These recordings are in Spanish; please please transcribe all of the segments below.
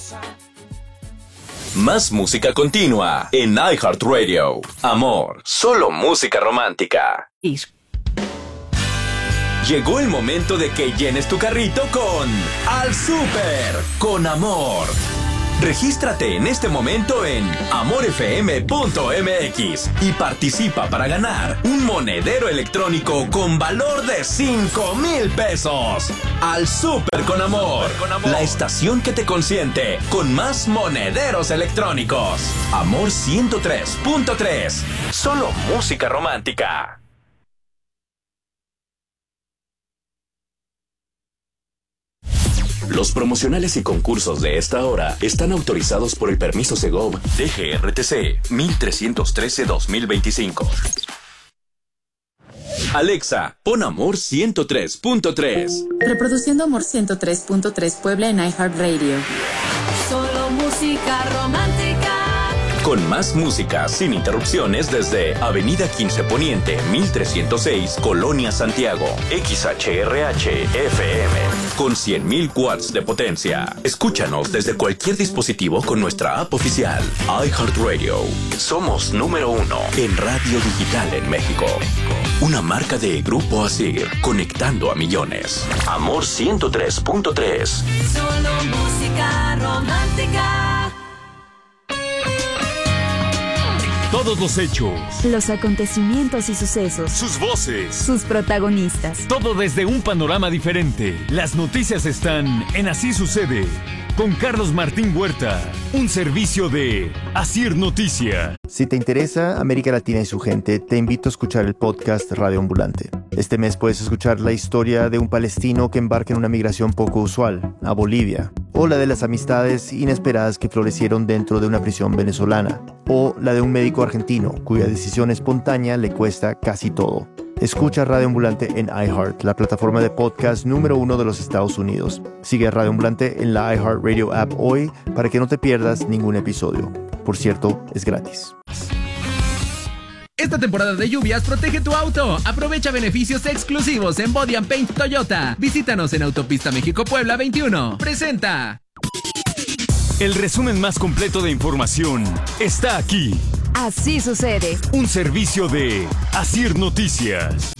Más música continua en iHeartRadio. Amor, solo música romántica. Llegó el momento de que llenes tu carrito con Al Súper con Amor. Regístrate en este momento en amorfm.mx y participa para ganar un monedero electrónico con valor de 5,000 pesos. Al Súper con Amor, la estación que te consiente con más monederos electrónicos. Amor 103.3, solo música romántica. Los promocionales y concursos de esta hora están autorizados por el permiso Segov DGRTC 1313-2025. Alexa, pon Amor 103.3. Reproduciendo Amor 103.3 Puebla en iHeartRadio. Solo música romántica. Con más música sin interrupciones desde Avenida 15 Poniente, 1306, Colonia Santiago. XHRH FM. Con 100,000 watts de potencia. Escúchanos desde cualquier dispositivo con nuestra app oficial. iHeartRadio. Somos número 1 en radio digital en México. Una marca de Grupo Asir, conectando a millones. Amor 103.3. Solo música romántica. Todos los hechos, los acontecimientos y sucesos, sus voces, sus protagonistas. Todo desde un panorama diferente. Las noticias están en Así Sucede, con Carlos Martín Huerta, un servicio de Asir Noticia. Si te interesa América Latina y su gente, te invito a escuchar el podcast Radio Ambulante. Este mes puedes escuchar la historia de un palestino que embarca en una migración poco usual, a Bolivia, o la de las amistades inesperadas que florecieron dentro de una prisión venezolana, o la de un médico argentino cuya decisión espontánea le cuesta casi todo. Escucha Radio Ambulante en iHeart, la plataforma de podcast número 1 de los Estados Unidos. Sigue a Radio Ambulante en la iHeartRadio app hoy para que no te pierdas ningún episodio. Por cierto, es gratis. Esta temporada de lluvias protege tu auto. Aprovecha beneficios exclusivos en Body and Paint Toyota. Visítanos en Autopista México-Puebla 21. Presenta. El resumen más completo de información está aquí. Así Sucede. Un servicio de Asir Noticias.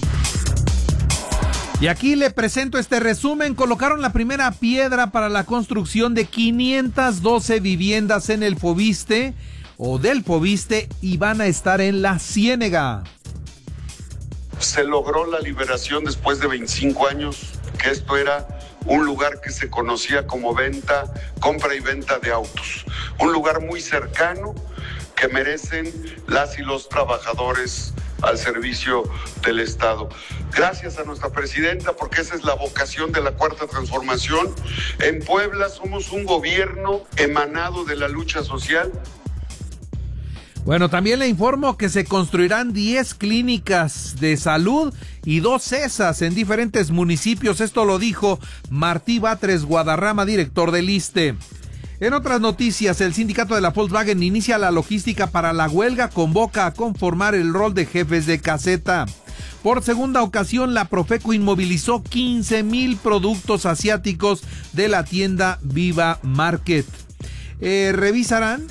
Y aquí le presento este resumen. Colocaron la primera piedra para la construcción de 512 viviendas en el Foviste o del Foviste y van a estar en La Ciénega. Se logró la liberación después de 25 años, que esto era un lugar que se conocía como compra y venta de autos. Un lugar muy cercano que merecen las y los trabajadores al servicio del Estado. Gracias a nuestra presidenta, porque esa es la vocación de la Cuarta Transformación. En Puebla somos un gobierno emanado de la lucha social. Bueno, también le informo que se construirán 10 clínicas de salud y 2 CESAS en diferentes municipios. Esto lo dijo Martí Batres Guadarrama, director del ISSSTE. En otras noticias, el sindicato de la Volkswagen inicia la logística para la huelga, convoca a conformar el rol de jefes de caseta. Por segunda ocasión, la Profeco inmovilizó 15,000 productos asiáticos de la tienda Viva Market. Revisará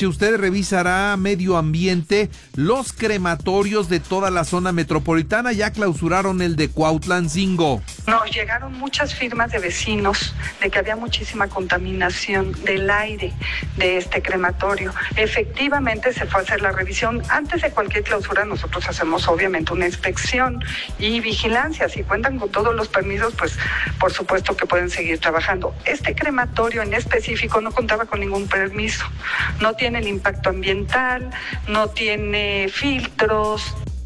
Medio Ambiente los crematorios de toda la zona metropolitana. Ya clausuraron el de Cuautlancingo. Nos llegaron muchas firmas de vecinos de que había muchísima contaminación del aire de este crematorio. Efectivamente se fue a hacer la revisión. Antes de cualquier clausura nosotros hacemos obviamente una inspección y vigilancia. Si cuentan con todos los permisos, pues por supuesto que pueden seguir trabajando. Este crematorio en específico no contaba con ningún permiso. No tiene el impacto ambiental, no tiene filtros.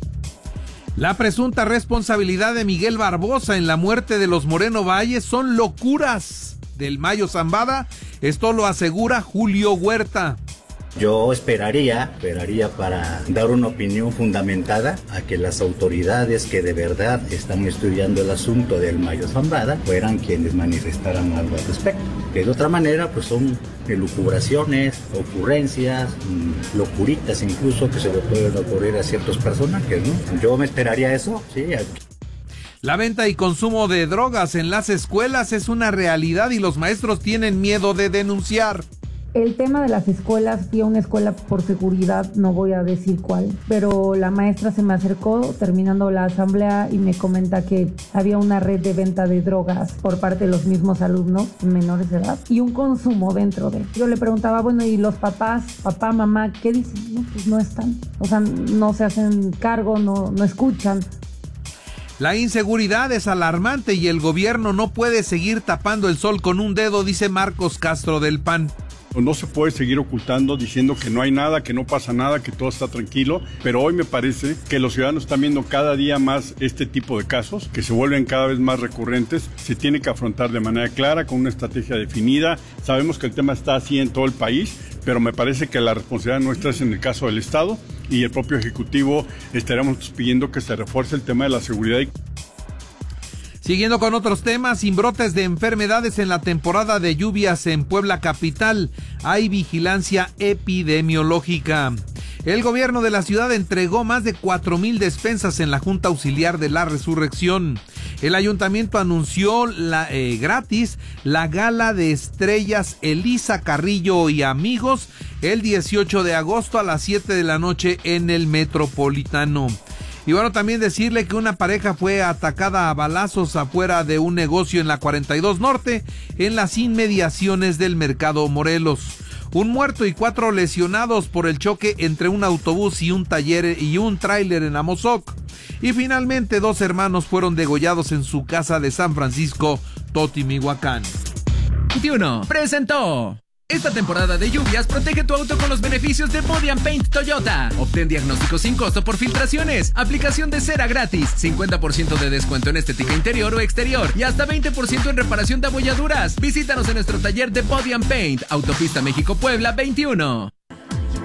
La presunta responsabilidad de Miguel Barbosa en la muerte de los Moreno Valles son locuras del Mayo Zambada. Esto lo asegura Julio Huerta. Yo esperaría para dar una opinión fundamentada a que las autoridades que de verdad están estudiando el asunto del Mayo Zambada fueran quienes manifestaran algo al respecto. Que de otra manera pues son elucubraciones, ocurrencias, locuritas incluso que se le pueden ocurrir a ciertos personajes, ¿no? Yo me esperaría eso, sí. La venta y consumo de drogas en las escuelas es una realidad y los maestros tienen miedo de denunciar. El tema de las escuelas, fui a una escuela por seguridad, no voy a decir cuál, pero la maestra se me acercó terminando la asamblea y me comenta que había una red de venta de drogas por parte de los mismos alumnos menores de edad y un consumo dentro de. Yo le preguntaba, bueno, ¿y los papás, papá, mamá, qué dicen? No, pues no están, o sea, no se hacen cargo, no escuchan. La inseguridad es alarmante y el gobierno no puede seguir tapando el sol con un dedo, dice Marcos Castro del PAN. No se puede seguir ocultando diciendo que no hay nada, que no pasa nada, que todo está tranquilo, pero hoy me parece que los ciudadanos están viendo cada día más este tipo de casos, que se vuelven cada vez más recurrentes. Se tiene que afrontar de manera clara, con una estrategia definida. Sabemos que el tema está así en todo el país, pero me parece que la responsabilidad nuestra es en el caso del Estado y el propio Ejecutivo estaremos pidiendo que se refuerce el tema de la seguridad. Siguiendo con otros temas, sin brotes de enfermedades en la temporada de lluvias en Puebla capital, hay vigilancia epidemiológica. El gobierno de la ciudad entregó más de 4,000 despensas en la Junta Auxiliar de la Resurrección. El ayuntamiento anunció gratis la gala de estrellas Elisa Carrillo y amigos el 18 de agosto a las 7 de la noche en el Metropolitano. Y bueno, también decirle que una pareja fue atacada a balazos afuera de un negocio en la 42 Norte, en las inmediaciones del Mercado Morelos. Un muerto y 4 lesionados por el choque entre un autobús y un tráiler en Amozoc. Y finalmente 2 hermanos fueron degollados en su casa de San Francisco, Totimihuacán. 21 presentó. Esta temporada de lluvias, protege tu auto con los beneficios de Body & Paint Toyota. Obtén diagnóstico sin costo por filtraciones, aplicación de cera gratis, 50% de descuento en estética interior o exterior y hasta 20% en reparación de abolladuras. Visítanos en nuestro taller de Body & Paint, Autopista México-Puebla 21.